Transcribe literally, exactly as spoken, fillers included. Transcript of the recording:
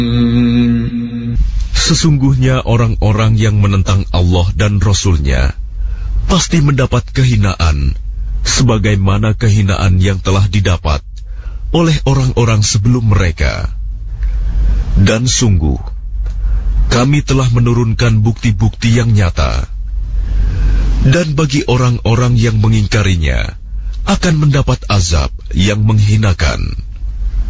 Sesungguhnya orang-orang yang menentang Allah dan Rasul-Nya pasti mendapat kehinaan, sebagaimana kehinaan yang telah didapat oleh orang-orang sebelum mereka. Dan sungguh, kami telah menurunkan bukti-bukti yang nyata. Dan bagi orang-orang yang mengingkarinya, akan mendapat azab yang menghinakan.